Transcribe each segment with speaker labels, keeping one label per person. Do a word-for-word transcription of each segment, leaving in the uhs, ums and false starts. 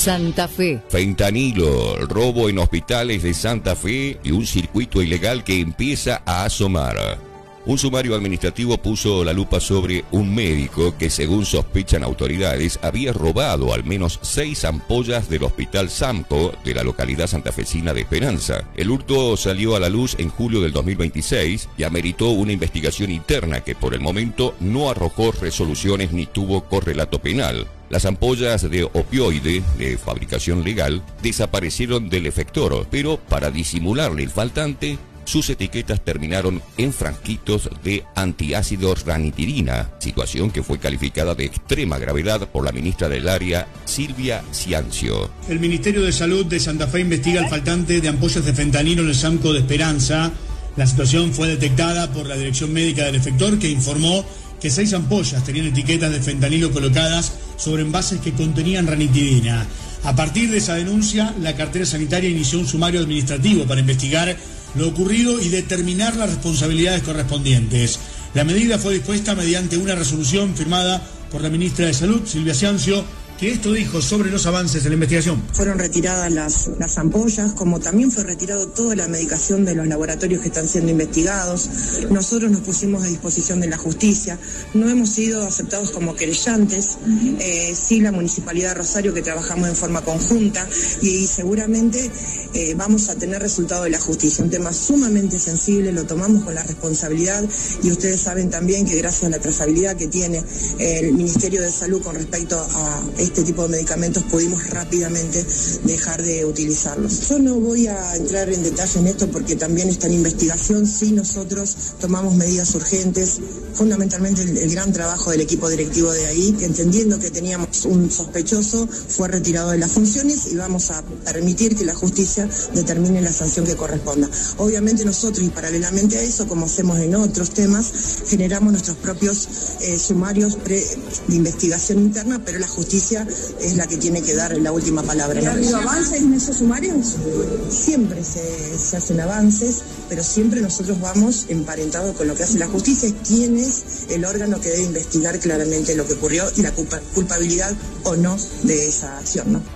Speaker 1: Santa Fe.
Speaker 2: Fentanilo, robo en hospitales de Santa Fe y un circuito ilegal que empieza a asomar. Un sumario administrativo puso la lupa sobre un médico que, según sospechan autoridades, había robado al menos seis ampollas del Hospital Samco de la localidad santafesina de Esperanza. El hurto salió a la luz en julio del dos mil veintiséis y ameritó una investigación interna que por el momento no arrojó resoluciones ni tuvo correlato penal. Las ampollas de opioide de fabricación legal desaparecieron del efector, pero para disimularle el faltante, sus etiquetas terminaron en frasquitos de antiácido ranitidina, situación que fue calificada de extrema gravedad por la ministra del área, Silvia Ciancio.
Speaker 3: El Ministerio de Salud de Santa Fe investiga el faltante de ampollas de fentanilo en el Samco de Esperanza. La situación fue detectada por la Dirección Médica del efector, que informó que seis ampollas tenían etiquetas de fentanilo colocadas sobre envases que contenían ranitidina. A partir de esa denuncia, la cartera sanitaria inició un sumario administrativo para investigar lo ocurrido y determinar las responsabilidades correspondientes. La medida fue dispuesta mediante una resolución firmada por la ministra de Salud, Silvia Ciancio, que esto dijo sobre los avances en la investigación.
Speaker 4: Fueron retiradas las, las ampollas, como también fue retirado toda la medicación de los laboratorios que están siendo investigados. Nosotros nos pusimos a disposición de la justicia, no hemos sido aceptados como querellantes, eh, sí la Municipalidad de Rosario, que trabajamos en forma conjunta, y, y seguramente eh, vamos a tener resultado de la justicia. Un tema sumamente sensible, lo tomamos con la responsabilidad, y ustedes saben también que gracias a la trazabilidad que tiene eh, el Ministerio de Salud con respecto a este tipo de medicamentos, pudimos rápidamente dejar de utilizarlos. Yo no voy a entrar en detalle en esto porque también está en investigación. Sí, nosotros tomamos medidas urgentes, fundamentalmente el, el gran trabajo del equipo directivo de ahí, que entendiendo que teníamos un sospechoso, fue retirado de las funciones y vamos a permitir que la justicia determine la sanción que corresponda. Obviamente nosotros, y paralelamente a eso, como hacemos en otros temas, generamos nuestros propios eh, sumarios pre, de investigación interna, pero la justicia es la que tiene que dar la última palabra. ¿Ha habido avances en esos sumarios? Siempre se, se hacen avances, pero siempre nosotros vamos emparentados con lo que hace la justicia, quién es el órgano que debe investigar claramente lo que ocurrió y la culpa, culpabilidad o no de esa acción, ¿no?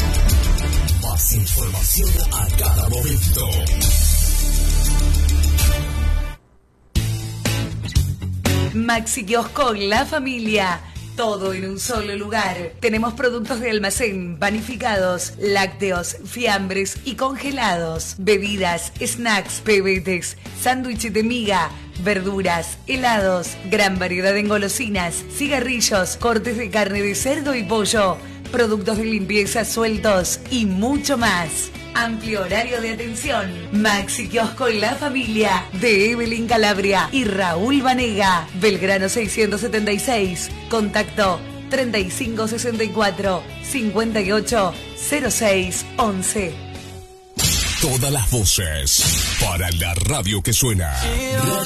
Speaker 5: Más información a cada momento.
Speaker 6: Maxi Kiosco, la familia. Todo en un solo lugar. Tenemos productos de almacén, panificados, lácteos, fiambres y congelados. Bebidas, snacks, pebetes, sándwiches de miga, verduras, helados, gran variedad de engolosinas, cigarrillos, cortes de carne de cerdo y pollo, productos de limpieza sueltos y mucho más. Amplio horario de atención. Maxi Kiosco La Familia de Evelyn Calabria y Raúl Vanega. Belgrano seiscientos setenta y seis. Contacto treinta y cinco sesenta y cuatro cincuenta y ocho cero seis once.
Speaker 5: Todas las voces para la radio que suena.